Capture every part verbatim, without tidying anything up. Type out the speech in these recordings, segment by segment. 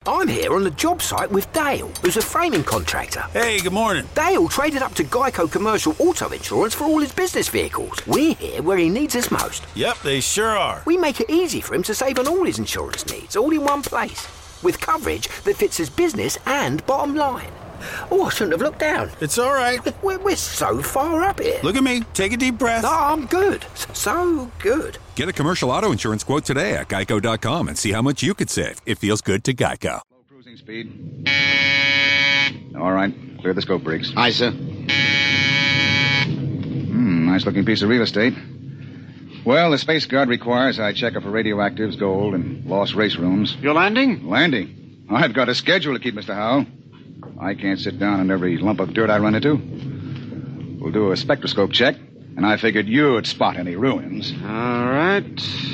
I'm here on the job site with Dale, who's a framing contractor. Hey, good morning. Dale traded up to Geico Commercial Auto Insurance for all his business vehicles. We're here where he needs us most. Yep, they sure are. We make it easy for him to save on all his insurance needs, all in one place, with coverage that fits his business and bottom line. Oh, I shouldn't have looked down. It's all right. We're, we're so far up here. Look at me. Take a deep breath. No, I'm good. So good. Get a commercial auto insurance quote today at geico dot com and see how much you could save. It feels good to Geico. Low cruising speed. All right. Clear the scope, Briggs. Aye, sir. Hmm, nice-looking piece of real estate. Well, the Space Guard requires I check up for radioactives, gold, and lost race rooms. You're landing? Landing? I've got a schedule to keep, Mister Howell. I can't sit down on every lump of dirt I run into. We'll do a spectroscope check, and I figured you'd spot any ruins. All right.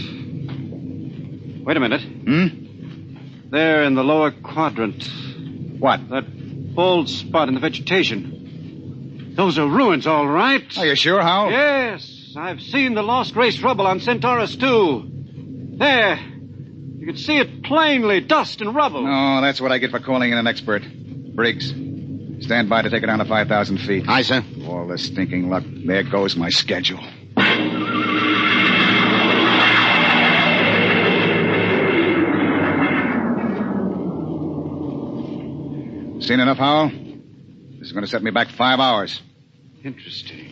Wait a minute. Hmm? There in the lower quadrant. What? That bald spot in the vegetation. Those are ruins, all right. Are you sure, Howell? Yes. I've seen the lost race rubble on Centaurus two. There. You can see it plainly, dust and rubble. No, that's what I get for calling in an expert. Briggs, stand by to take it down to five thousand feet. Aye, sir. All this stinking luck. There goes my schedule. Seen enough, Howell? This is going to set me back five hours. Interesting.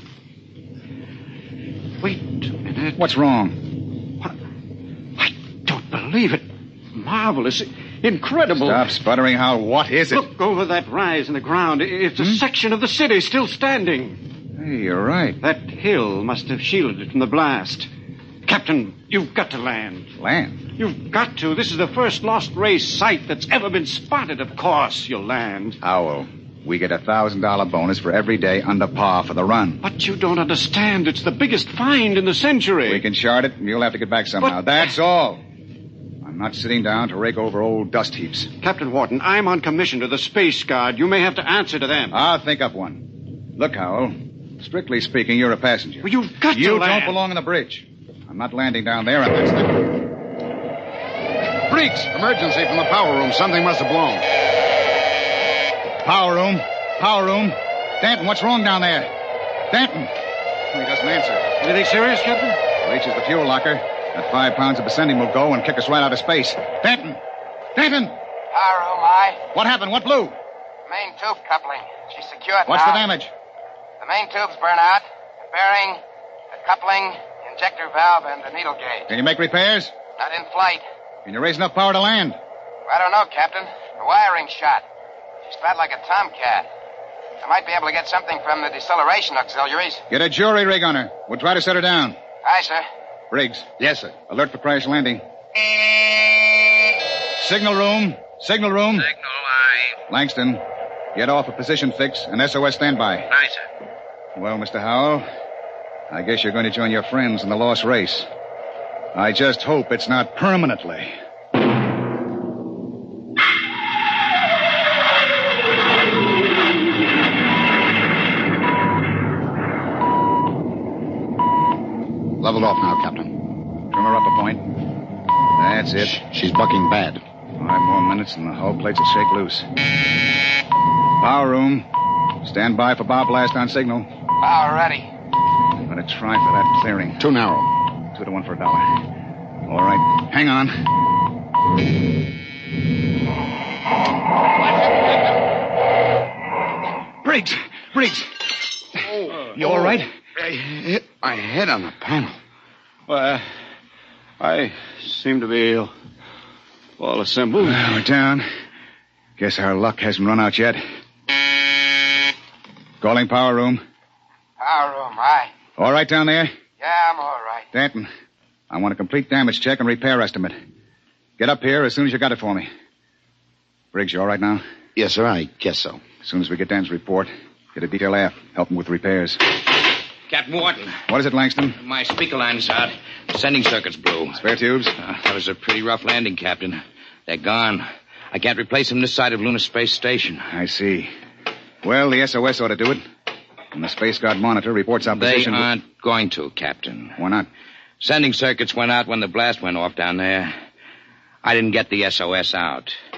Wait a minute. What's wrong? What? I don't believe it. Marvelous. Incredible. Stop sputtering, Howell. What is it? Look over that rise in the ground. It's a hmm? section of the city still standing. Hey, you're right. That hill must have shielded it from the blast. Captain, you've got to land. Land? You've got to. This is the first lost race site that's ever been spotted. Of course you'll land. Howell, we get a one thousand dollars bonus for every day under par for the run. But you don't understand. It's the biggest find in the century. We can chart it, and you'll have to get back somehow. But... That's all. I'm not sitting down to rake over old dust heaps. Captain Wharton, I'm on commission to the Space Guard. You may have to answer to them. I'll think up one. Look, Howell, strictly speaking, you're a passenger. Well, you've got you to land. You don't belong on the bridge. I'm not landing down there unless... Freaks! Emergency from the power room. Something must have blown. Power room. Power room. Danton, what's wrong down there? Danton. He doesn't answer. Anything serious, Captain? Reaches the fuel locker. That five pounds of ascending will go and kick us right out of space. Danton! Danton! Power room, aye. What happened? What blew? Main tube coupling. She's secured What's now. the damage? The main tubes burn out. The bearing, the coupling, injector valve, and the needle gauge. Can you make repairs? Not in flight. Can you raise enough power to land? I don't know, Captain. The wiring's shot. She's flat like a tomcat. I might be able to get something from the deceleration auxiliaries. Get a jury rig on her. We'll try to set her down. Aye, sir. Briggs. Yes, sir. Alert for crash landing. Signal room. Signal room. Signal, aye. Langston, get off a position fix and S O S standby. Aye, sir. Well, Mister Howell, I guess you're going to join your friends in the lost race. I just hope it's not permanently. Leveled off now, Captain. Trim her up a point. That's it. Shh, she's bucking bad. Five more minutes and the hull plates will shake loose. Power room. Stand by for bow blast on signal. Power ready. I'm going to try for that clearing. Too narrow. Two to one for a dollar. All right. Hang on. Briggs! Briggs! Oh, you all right? I hit my head on the panel. Well, I seem to be all assembled. Well, we're down. Guess our luck hasn't run out yet. Calling power room. Power room, aye. All right down there? Yeah, I'm all right. Danton, I want a complete damage check and repair estimate. Get up here as soon as you got it for me. Briggs, you all right now? Yes, sir, I guess so. As soon as we get Dan's report, get a detail aft. Help him with repairs. Captain Wharton. What is it, Langston? My speaker line's out. Sending circuit's blew. Spare tubes? Uh, that was a pretty rough landing, Captain. They're gone. I can't replace them this side of Lunar Space Station. I see. Well, the S O S ought to do it. And the Space Guard monitor reports our they position... They aren't with... going to, Captain. Why not? Sending circuits went out when the blast went off down there. I didn't get the S O S out.